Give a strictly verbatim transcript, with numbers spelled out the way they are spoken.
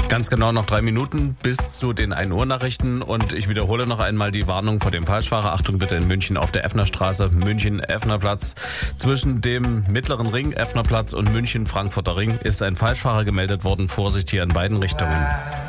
Ganz genau noch drei Minuten bis zu den ein Uhr Nachrichten und ich wiederhole noch einmal die Warnung vor dem Falschfahrer. Achtung bitte in München auf der Effnerstraße, München-Effnerplatz. Zwischen dem Mittleren Ring, Effnerplatz und München-Frankfurter Ring ist ein Falschfahrer gemeldet worden. Vorsicht hier in beiden Richtungen.